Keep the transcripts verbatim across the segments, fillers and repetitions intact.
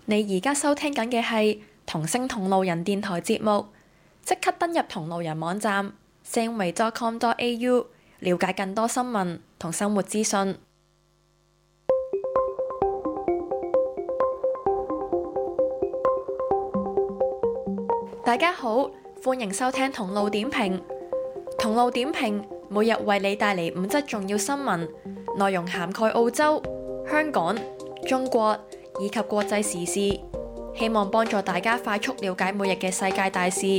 你而家收聽緊嘅係同聲同路人電台節目，即刻登入同路人網站 sandway dot com dot a u 了解更多新聞同生活資訊。大家好，歡迎收聽同路點評。同路點評每日為你帶嚟五則重要新聞，內容涵蓋澳洲、香港、中國以及國際時事，希望幫助大家快速了解每日嘅世界大事。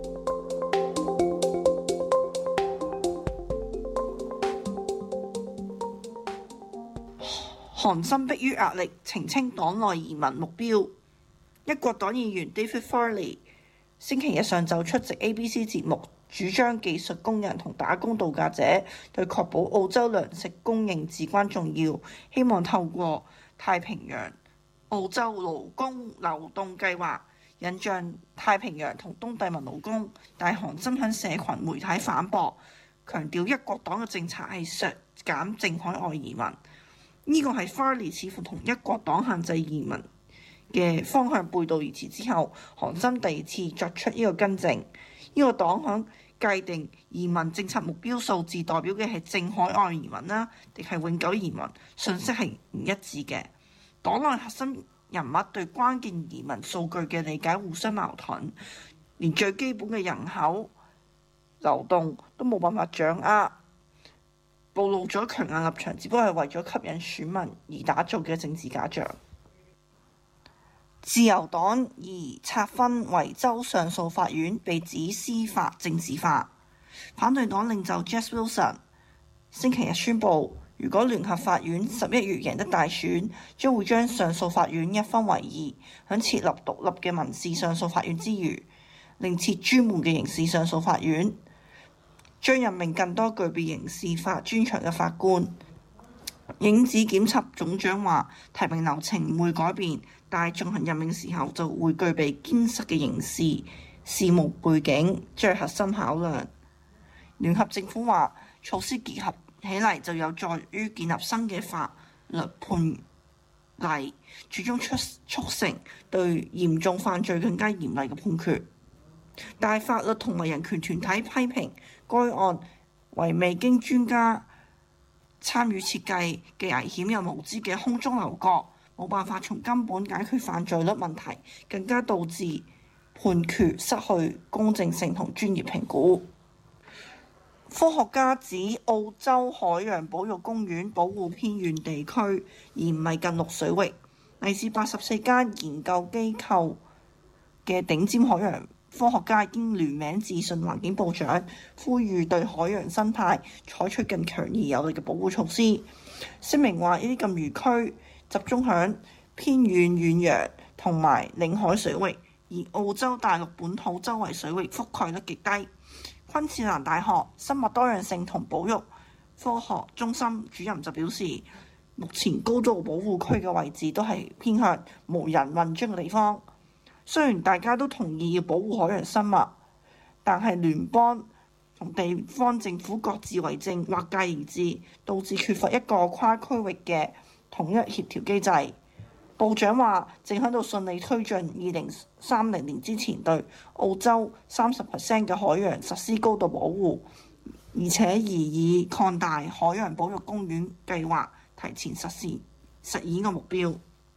韓森迫於壓力澄清黨內移民目標。一國黨議員 David Farley 星期日上晝出席 A B C 節目，主張技術工人同打工度假者對確保澳洲糧食供應至關重要，希望透過太平洋澳洲勞工流動計劃引進太平洋同東帝汶勞工，但韓森喺社群媒體反駁，強調一國黨嘅政策係削減淨海外移民。呢個係 Farley 似乎同一國黨限制移民嘅方向背道而馳之後，韓森第二次作出呢個更正。呢個黨響界定移民政策目標數字代表嘅係淨海外移民啦，定係永久移民，信息係唔一致嘅。黨內核心人物對關鍵移民數據嘅理解互相矛盾，連最基本嘅人口流動都冇辦法掌握，暴露咗強硬立場，只不過係為咗吸引選民而打造嘅政治假象。自由黨疑拆分維州上訴法院被指司法政治化，反對黨領袖 Jess Wilson 星期日宣布，如果聯合法院十一月贏得大選，將會將上訴法院一分為二，響設立獨立嘅民事上訴法院之餘，另設專門嘅刑事上訴法院，將任命更多具備刑事法專長嘅法官。影子檢察總長話，提名流程唔會改變，但係進行任命時候就會具備堅實嘅刑事事務背景，最核心考量。聯合政府話，措施結合起嚟就有助於建立新嘅法律判例，最終出促成對嚴重犯罪更加嚴厲嘅判決。但係法律同埋人權團體批評該案為未經專家參與設計嘅危險又無知嘅空中樓閣，冇辦法從根本解決犯罪率問題，更加導致判決失去公正性同專業評估。科學家指澳洲海洋保育公園保護偏遠地區，而唔係近陸水域。嚟自八十四間研究機構嘅頂尖海洋科學家已經聯名致信環境部長，呼籲對海洋生態採取更強而有力嘅保護措施。聲明話呢啲禁漁區集中響偏遠遠洋同埋領海水域，而澳洲大陸本土周圍水域覆蓋率極低。昆士蘭大學生物多樣性同保育科學中心主任就表示，目前高度保護區嘅位置都係偏向無人混蹤嘅地方。雖然大家都同意要保護海洋生物，但係聯邦同地方政府各自為政，劃界而治，導致缺乏一個跨區域嘅統一協調機制。部長話正喺度順利推進二零三零年之前對澳洲三十 percent 嘅海洋實施高度保護，而且擬以擴大海洋保育公園計劃提前實施實現個目標。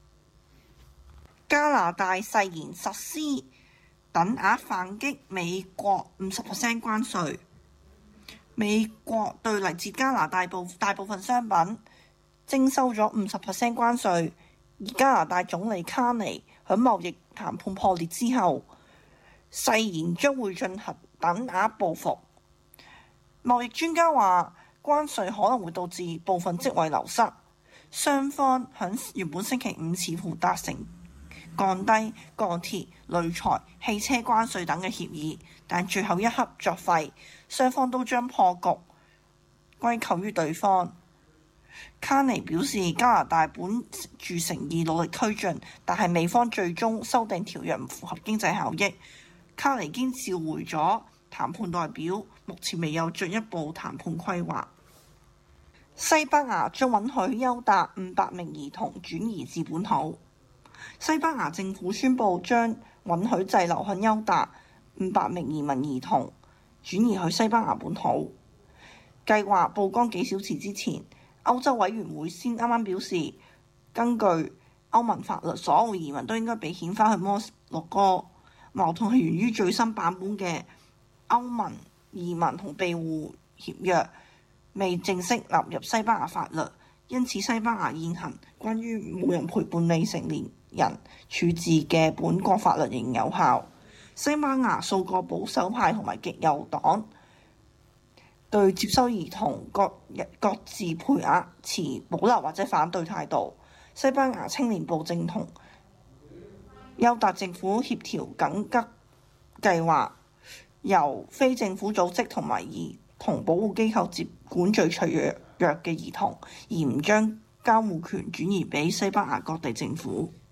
加拿大誓言實施等額反擊美國五十 percent 關稅。美國對嚟自加拿大部大部分商品徵收咗五十 percent 關稅，而加拿大總理卡尼喺貿易談判破裂之後，誓言將會進行等額報復。貿易專家話，關稅可能會導致部分職位流失。雙方喺原本星期五似乎達成降低鋼鐵、鋁材、汽車關稅等嘅協議，但最後一刻作廢，雙方都將破局歸咎於對方。卡尼表示，加拿大本住誠意努力推進，但係美方最終修訂條約唔符合經濟效益。卡尼已經召回咗談判代表，目前未有進一步談判規劃。西班牙將允許優達五百名兒童轉移至本土。 西班牙政府宣布將允許滯留喺休達五百名移民兒童轉移去西班牙本土。計劃曝光幾小時之前，歐洲委員會先啱啱表示，根據歐盟法律，所有移民都應該被遣返去摩洛哥。矛盾係源於最新版本嘅歐盟移民同庇護協約未正式納入西班牙法律，因此西班牙現行關於冇人陪伴未成年人處置嘅本國法律仍有效。西班牙數個保守派同埋極右黨對接收兒童各各自配額持保留或者反對態度。西班牙青年部正同休達政府協調緊急計劃，由非政府組織同埋兒童保護機構接管最脆弱嘅兒童，而唔將監護權轉移俾西班牙各地政府。